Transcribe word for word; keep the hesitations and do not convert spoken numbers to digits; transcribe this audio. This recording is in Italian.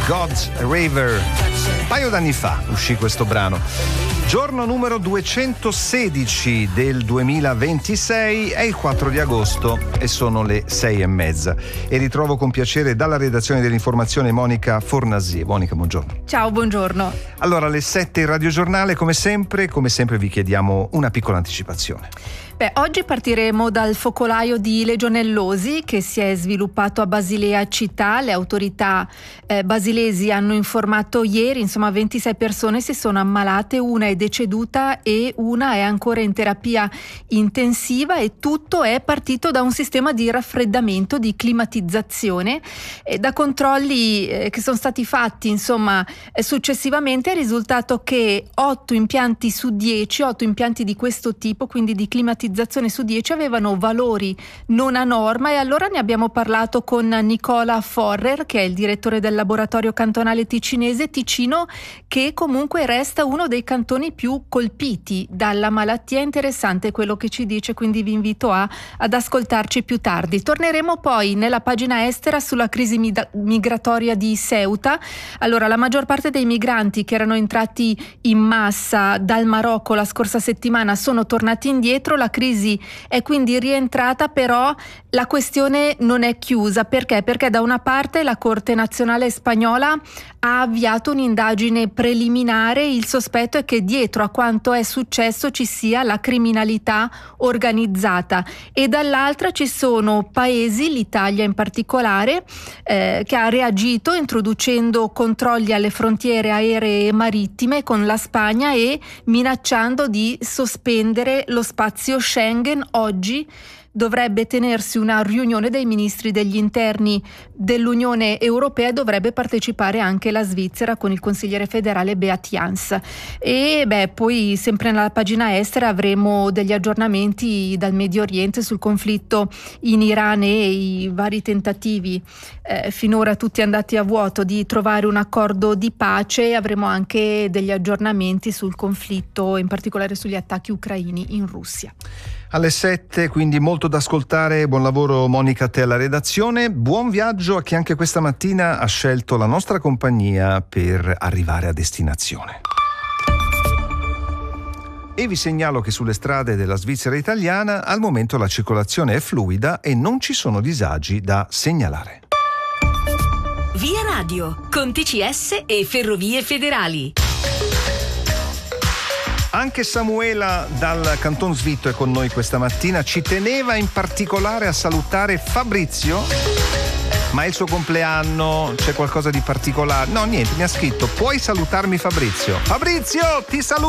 God's River. Un paio d'anni fa uscì questo brano. Giorno numero duecentosedici del duemilaventisei, è il quattro di agosto e sono le sei e mezza. E ritrovo con piacere dalla redazione dell'informazione Monica Fornasie. Monica, buongiorno. Ciao, buongiorno. Allora, alle sette il radiogiornale, come sempre, come sempre vi chiediamo una piccola anticipazione. Beh, oggi partiremo dal focolaio di legionellosi che si è sviluppato a Basilea città. Le autorità eh, basilesi hanno informato ieri, insomma, ventisei persone si sono ammalate, una è deceduta e una è ancora in terapia intensiva, e tutto è partito da un sistema di raffreddamento, di climatizzazione, e da controlli eh, che sono stati fatti, insomma, eh, successivamente è risultato che otto impianti su dieci, otto impianti di questo tipo, quindi di climatizzazione su dieci, avevano valori non a norma. E allora ne abbiamo parlato con Nicola Forrer, che è il direttore del laboratorio cantonale ticinese Ticino, che comunque resta uno dei cantoni più colpiti dalla malattia. Interessante quello che ci dice, quindi vi invito a, ad ascoltarci più tardi. Torneremo poi nella pagina estera sulla crisi mig- migratoria di Ceuta. Allora, la maggior parte dei migranti che erano entrati in massa dal Marocco la scorsa settimana sono tornati indietro. La crisi è quindi rientrata, però la questione non è chiusa. Perché? Perché da una parte la Corte Nazionale Spagnola ha avviato un'indagine preliminare. Il sospetto è che dietro a quanto è successo ci sia la criminalità organizzata, e dall'altra ci sono paesi, l'Italia in particolare, eh, che ha reagito introducendo controlli alle frontiere aeree e marittime con la Spagna e minacciando di sospendere lo spazio Schengen. Oggi dovrebbe tenersi una riunione dei ministri degli interni dell'Unione Europea e dovrebbe partecipare anche la Svizzera con il consigliere federale Beat Jans. E beh, poi sempre nella pagina estera avremo degli aggiornamenti dal Medio Oriente sul conflitto in Iran e i vari tentativi eh, finora tutti andati a vuoto di trovare un accordo di pace. Avremo anche degli aggiornamenti sul conflitto, in particolare sugli attacchi ucraini in Russia. Alle sette, quindi molto da ascoltare. Buon lavoro Monica, a te alla redazione. Buon viaggio a chi anche questa mattina ha scelto la nostra compagnia per arrivare a destinazione. E vi segnalo che sulle strade della Svizzera italiana al momento la circolazione è fluida e non ci sono disagi da segnalare. Via Radio, con T C S e Ferrovie Federali. Anche Samuela dal Canton Svitto è con noi questa mattina. Ci teneva in particolare a salutare Fabrizio, ma è il suo compleanno, c'è qualcosa di particolare? No, niente, mi ha scritto: puoi salutarmi Fabrizio. Fabrizio, ti saluto.